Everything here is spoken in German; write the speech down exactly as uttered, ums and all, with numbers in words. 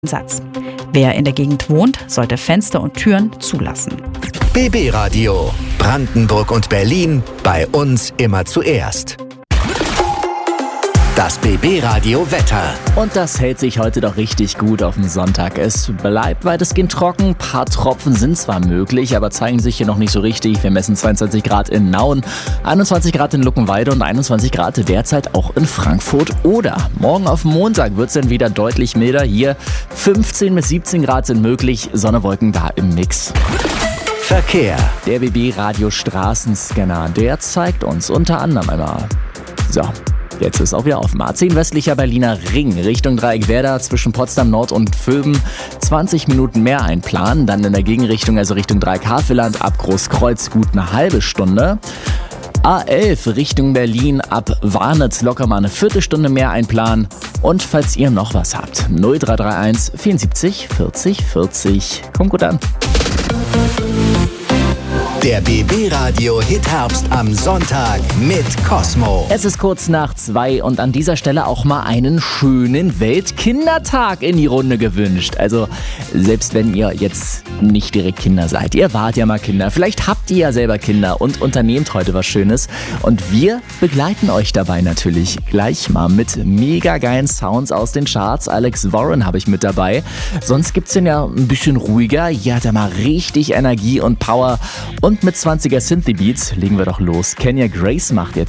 Satz. Wer in der Gegend wohnt, sollte Fenster und Türen zulassen. B B Radio. Brandenburg und Berlin. Bei uns immer zuerst. Das B B Radio Wetter. Und das hält sich heute doch richtig gut auf dem Sonntag. Es bleibt weitestgehend trocken. Ein paar Tropfen sind zwar möglich, aber zeigen sich hier noch nicht so richtig. Wir messen zweiundzwanzig Grad in Nauen, einundzwanzig Grad in Luckenwalde und einundzwanzig Grad derzeit auch in Frankfurt oder. Morgen auf Montag wird es dann wieder deutlich milder. Hier fünfzehn bis siebzehn Grad sind möglich. Sonne, Wolken da im Mix. Verkehr. Der B B Radio Straßenscanner, der zeigt uns unter anderem einmal. So. Jetzt ist auch wieder offen. A zehn westlicher Berliner Ring Richtung Dreieckwerder zwischen Potsdam Nord und Vöben. zwanzig Minuten mehr einplanen. Dann in der Gegenrichtung, also Richtung Dreieck-Havelland, ab Großkreuz gut eine halbe Stunde. A elf Richtung Berlin ab Warnitz locker mal eine Viertelstunde mehr einplanen. Und falls ihr noch was habt, null drei drei eins vierundsiebzig vierzig vierzig. Kommt gut an. Der B B Radio Hitherbst am Sonntag mit Cosmo. Es ist kurz nach zwei und an dieser Stelle auch mal einen schönen Weltkindertag in die Runde gewünscht. Also selbst wenn ihr jetzt nicht direkt Kinder seid, ihr wart ja mal Kinder, vielleicht habt ihr ja selber Kinder und unternehmt heute was Schönes. Und wir begleiten euch dabei natürlich gleich mal mit mega geilen Sounds aus den Charts. Alex Warren habe ich mit dabei. Sonst gibt's den ja ein bisschen ruhiger. Hier hat er mal richtig Energie und Power. Und mit zwanziger Synthie Beats legen wir doch los. Kenya Grace macht jetzt